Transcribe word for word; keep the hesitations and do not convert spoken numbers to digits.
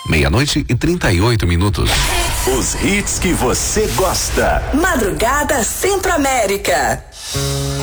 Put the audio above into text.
Meia-noite e trinta e oito minutos. Os hits que você gosta. Madrugada Centro-América.